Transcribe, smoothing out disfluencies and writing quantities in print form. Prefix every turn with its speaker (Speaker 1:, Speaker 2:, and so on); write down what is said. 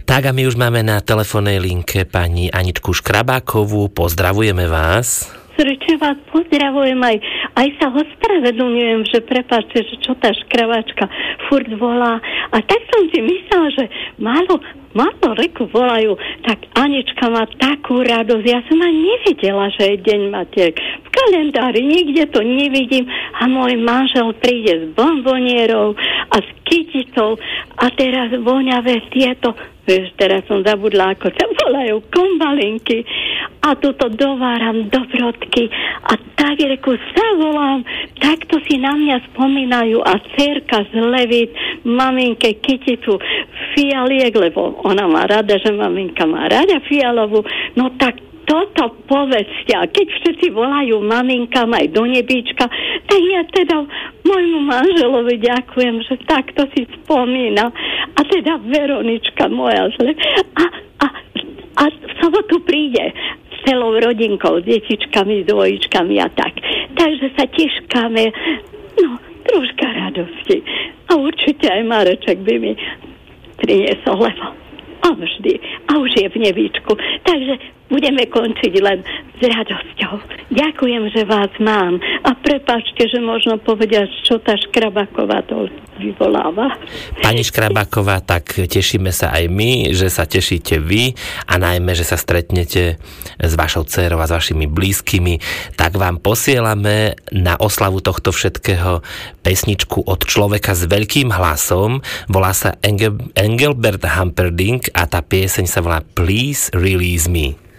Speaker 1: Tak a my už máme na telefónnej linke pani Aničku Škrabákovú. Pozdravujeme vás.
Speaker 2: Srdečne vás pozdravujem, aj sa ospravedlňujem, že prepáčte, že čo tá škrabáčka furt volá. A tak som si myslela, že málo reku volajú, tak Anička má takú radosť. Ja som ani nevidela, že je deň matiek. V kalendári nikde to nevidím a môj manžel príde s bombonierou a s kytitou a teraz voňavé tieto, vieš, teraz som zabudla, ako sa volajú, kombalinky a tuto dováram dobrodky a tak reku sa volám, takto si na mňa spomínajú a dcerka z Levit maminke kyticu fialiek, lebo ona má rada, že maminka má rada fialovú, no tak toto povedzte, a keď všetci volajú maminkám aj do nebíčka, tak ja teda môjmu manželovi ďakujem, že takto si spomína. A teda Veronička moja zle. A v sobotu príde s celou rodinkou, s detičkami, s dvojičkami a tak. Takže sa teškáme, no, troška radosti. A určite aj Mareček by mi priniesol, lebo a vždy. A už je v nebíčku. Takže budeme končiť len s radosťou. Ďakujem, že vás mám. A prepáčte, že možno povedať, čo tá Škrabáková to vyvoláva.
Speaker 1: Pani Škrabáková, tak tešíme sa aj my, že sa tešíte vy a najmä, že sa stretnete s vašou dcérou a s vašimi blízkymi. Tak vám posielame na oslavu tohto všetkého pesničku od človeka s veľkým hlasom. Volá sa Engelbert Humperdinck a tá pieseň sa volá Please Release Me.